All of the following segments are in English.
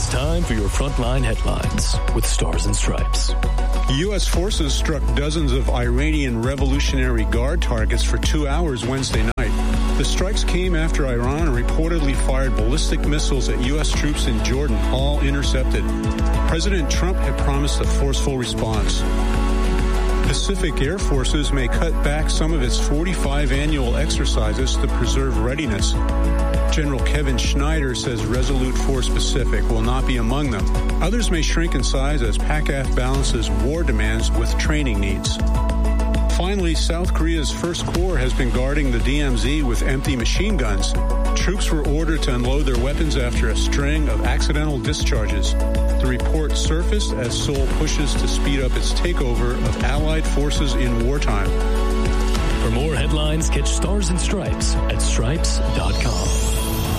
It's time for your Frontline Headlines with Stars and Stripes. U.S. forces struck dozens of Iranian Revolutionary Guard targets for 2 hours Wednesday night. The strikes came after Iran reportedly fired ballistic missiles at U.S. troops in Jordan, all intercepted. President Trump had promised a forceful response. Pacific Air Forces may cut back some of its 45 annual exercises to preserve readiness. General Kevin Schneider says Resolute Force Pacific will not be among them. Others may shrink in size as PACAF balances war demands with training needs. Finally, South Korea's First Corps has been guarding the DMZ with empty machine guns. Troops were ordered to unload their weapons after a string of accidental discharges. The report surfaced as Seoul pushes to speed up its takeover of Allied forces in wartime. For more headlines, catch Stars and Stripes at stripes.com.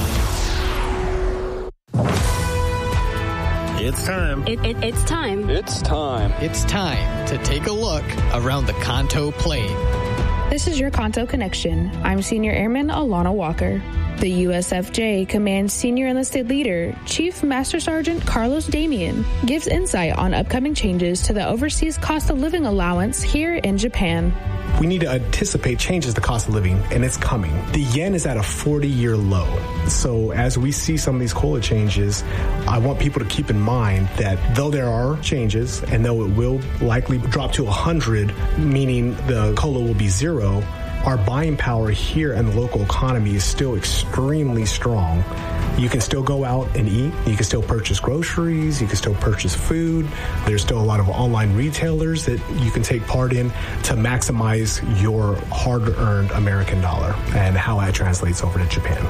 It's time. It's time. It's time. It's time to take a look around the Kanto Plain. This is your Kanto Connection. I'm Senior Airman Alana Walker. The USFJ Command Senior Enlisted Leader, Chief Master Sergeant Carlos Damian, gives insight on upcoming changes to the Overseas Cost of Living Allowance here in Japan. We need to anticipate changes to cost of living, and it's coming. The yen is at a 40-year low. So as we see some of these COLA changes, I want people to keep in mind that though there are changes, and though it will likely drop to 100, meaning the COLA will be zero, our buying power here in the local economy is still extremely strong. You can still go out and eat. You can still purchase groceries. You can still purchase food. There's still a lot of online retailers that you can take part in to maximize your hard-earned American dollar and how that translates over to Japan.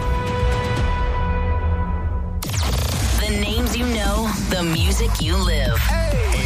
The names you know, the music you live. Hey,